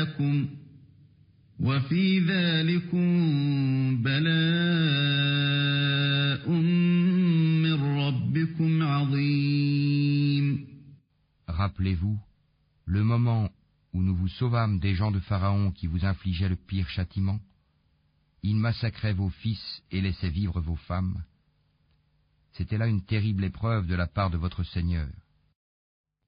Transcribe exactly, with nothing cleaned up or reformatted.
لكم وفي ذلكم بلاء من ربكم عظيم. Rappelez-vous le moment où nous vous sauvâmes des gens de Pharaon qui vous infligeaient le pire châtiment. Ils massacraient vos fils et laissaient vivre vos femmes. C'était là une terrible épreuve de la part de votre Seigneur.